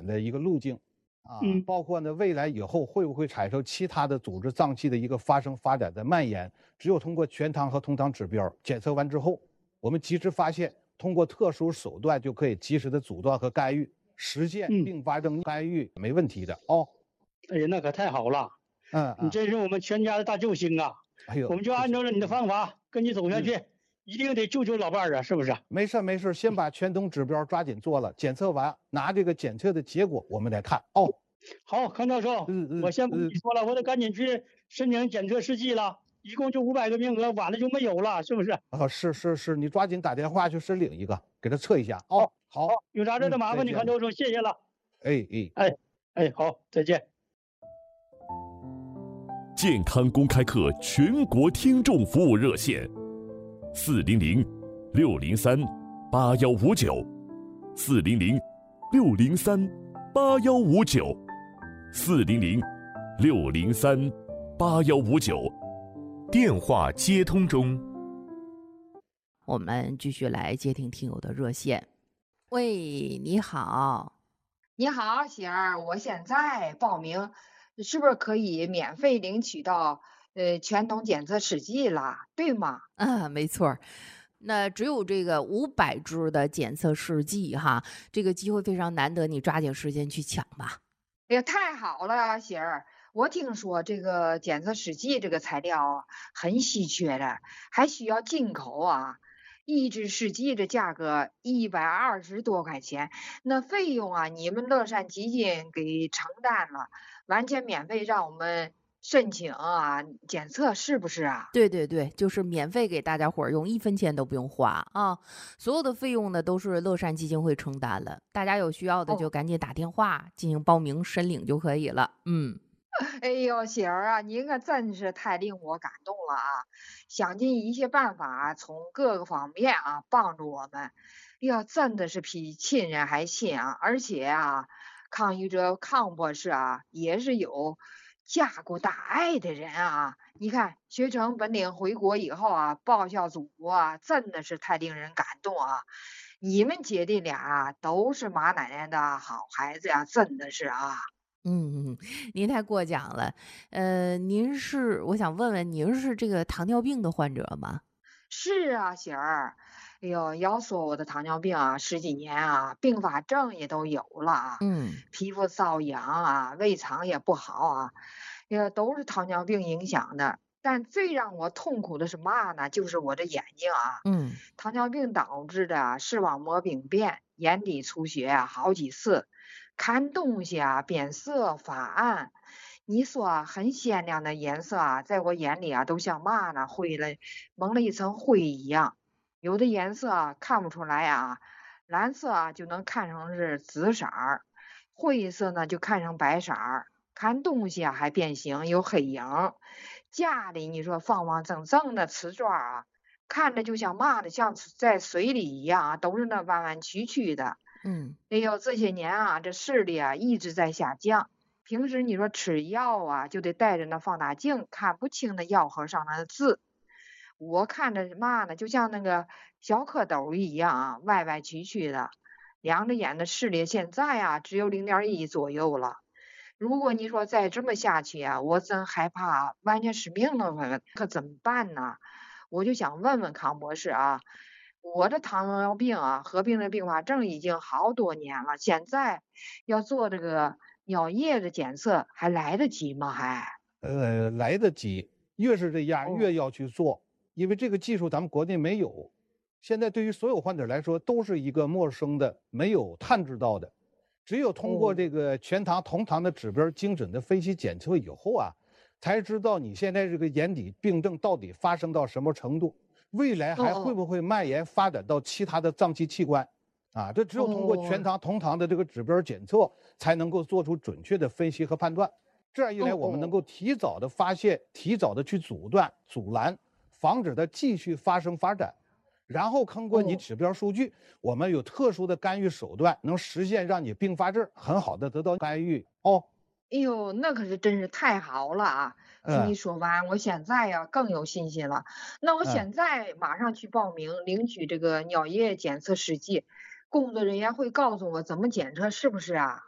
的一个路径啊， 嗯包括呢未来以后会不会产生其他的组织脏器的一个发生发展的蔓延，只有通过全糖和同糖指标检测完之后，我们及时发现，通过特殊手段就可以及时的阻断和干预，实现嗯， 并发症干预没问题的哦。 哎呀，那可太好了，你嗯嗯， 真是我们全家的大救星啊！ 哎呦， 我们就谢谢。 按照了你的方法跟你走下嗯， 去，一定得救救老伴儿啊，是不是？ 没事没事，先把全通指标抓紧做了，检测完拿这个检测的结果我们来看哦。 好，康教授， 嗯我先不跟嗯嗯， 你说了，我得赶紧去申请检测试剂了，一共就500个名额，晚了就没有了，是不是？ 是是是，你抓紧打电话去申领一个，给他测一下哦。 好，好， 好， 有啥事得麻烦你， 再见了。 康教授，谢谢了。 哎哎。 哎，哎，好，再见。 健康公开课全国听众服务热线：400-603-8159，400-603-8159，电话接通中。 我们继续来接听听友的热线。喂，你好。 你好，喜儿，我现在报名，是不是可以免费领取到全通检测试剂了，对吗？ 没错儿。那只有这个500支的检测试剂哈，这个机会非常难得，你抓紧时间去抢吧。 哎呀，太好了，喜儿，我听说这个检测试剂这个材料啊很稀缺的，还需要进口啊。一支试剂的价格120多块钱，那费用啊，你们乐善基金给承担了，完全免费让我们申请啊检测，是不是啊？ 对对对，就是免费给大家伙儿用，1分钱都不用花啊！所有的费用呢都是乐善基金会承担了，大家有需要的就哦， 赶紧打电话进行报名申领就可以了。 哎呦，喜儿啊，您可真是太令我感动了啊！想尽一切办法啊，从各个方面啊帮助我们。哎呀，真的是比亲人还亲啊！而且啊，康宇哲康博士啊，也是有家国大爱的人啊。你看，学成本领回国以后啊，报效祖国啊，真的是太令人感动啊！你们姐弟俩啊都是马奶奶的好孩子呀，真的是啊。 您太过奖了。我想问问，您是这个糖尿病的患者吗？ 是啊，喜儿，哎呦，要说我的糖尿病啊，十几年啊，并发症也都有了啊， 嗯。 皮肤瘙痒啊，胃肠也不好啊，也都是糖尿病影响的。但最让我痛苦的是嘛呢？就是我的眼睛啊， 嗯。 糖尿病导致的视网膜病变、眼底出血啊，好几次，看东西啊变色发暗。你说啊很鲜亮的颜色啊，在我眼里啊都像嘛呢？蒙了一层灰一样。有的颜色啊看不出来啊，蓝色啊就能看成是紫色儿，灰色呢就看成白色儿。看东西啊还变形，有黑影儿。家里你说方方正正的瓷砖儿啊，看着就像嘛的，像在水里一样啊，都是那弯弯曲曲的。 嗯。 哎呦，这些年啊，这视力啊一直在下降。平时你说吃药啊，就得带着那放大镜，看不清那药盒上的字。我看着嘛呢，就像那个小蝌蚪一样啊，歪歪曲曲的。两只眼的视力现在啊，只有0.1左右了。如果你说再这么下去啊，我真害怕完全失明了，可怎么办呢？我就想问问康博士啊，我的糖尿病啊，合并的并发症已经好多年了，现在要做这个尿液的检测，还来得及吗？还？ 来得及，越是这样哦越要去做，因为这个技术咱们国内没有，现在对于所有患者来说都是一个陌生的、没有探知到的，只有通过哦这个全糖、同糖的指标精准的分析检测以后啊，才知道你现在这个眼底病症到底发生到什么程度，未来还会哦不会蔓延发展到其他的脏器器官。啊，这只有通过全哦糖、同糖的这个指标检测，才能够做出准确的分析和判断。这样一来，我们能够提早的发现，提早的去阻断、阻拦，防止它继续发生发展。然后通过你指标数据，我们有特殊的干预手段，能实现让你并发症很好的得到干预哦。 哎呦，那可是真是太好了啊！听嗯你说完，我现在呀更有信心了。那我嗯。 现在马上去报名领取这个尿液检测试剂，工作人员会告诉我怎么检测，是不是啊？